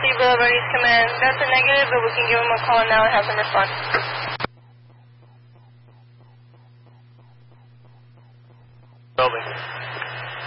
Boulevard East Command. That's a negative, but we can give him a call now and have him respond. Building.